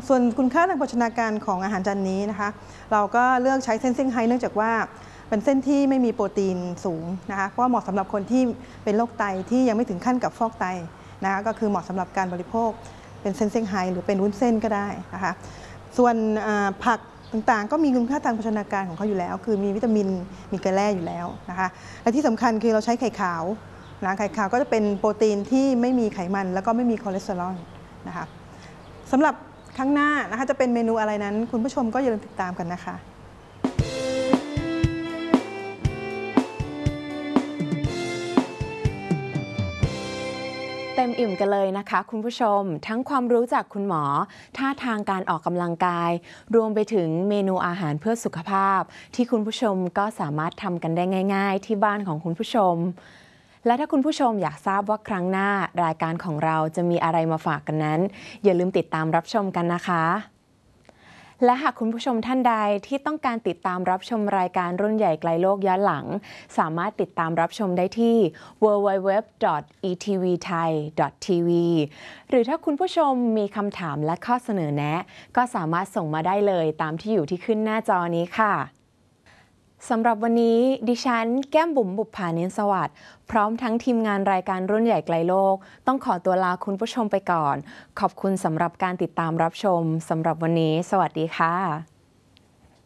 ส่วนคุณค่าทางโภชนาการของอาหารจานนี้นะคะเราก็เลือกใช้เส้นเซี่ยงไฮ้เนื่องจากว่าเป็นเส้นที่ไม่มีโปรตีนสูงนะคะเพราะเหมาะสำหรับคนที่เป็นโรคไตที่ยังไม่ถึงขั้นกับฟอกไตนะคะก็คือเหมาะสำหรับการบริโภคเป็นเส้นเซี่ยงไฮ้หรือเป็นวุ้นเส้นก็ได้นะคะส่วนผักต่างๆก็มีคุณค่าทางโภชนาการของเขาอยู่แล้วคือมีวิตามินมีเกลือแร่อยู่แล้วนะคะและที่สำคัญคือเราใช้ไข่ขาวนะไข่ขาวก็จะเป็นโปรตีนที่ไม่มีไขมันแล้วก็ไม่มีคอเลสเตอรอลนะคะสำหรับครั้งหน้านะคะจะเป็นเมนูอะไรนั้นคุณผู้ชมก็อย่าลืมติดตามกันนะคะเต็มอิ่มกันเลยนะคะคุณผู้ชมทั้งความรู้จากคุณหมอท่าทางการออกกำลังกายรวมไปถึงเมนูอาหารเพื่อสุขภาพที่คุณผู้ชมก็สามารถทำกันได้ง่ายๆที่บ้านของคุณผู้ชมและถ้าคุณผู้ชมอยากทราบว่าครั้งหน้ารายการของเราจะมีอะไรมาฝากกันนั้นอย่าลืมติดตามรับชมกันนะคะและหากคุณผู้ชมท่านใดที่ต้องการติดตามรับชมรายการรุ่นใหญ่ไกลโลกย้อนหลังสามารถติดตามรับชมได้ที่ www.etvthai.tv หรือถ้าคุณผู้ชมมีคำถามและข้อเสนอแนะก็สามารถส่งมาได้เลยตามที่อยู่ที่ขึ้นหน้าจอนี้ค่ะสำหรับวันนี้ดิฉันแก้มบุ๋มบุปผาเนียนสวัสดิ์พร้อมทั้งทีมงานรายการรุ่นใหญ่ไกลโลกต้องขอตัวลาคุณผู้ชมไปก่อนขอบคุณสำหรับการติดตามรับชมสำหรับวันนี้สวัสดีค่ะ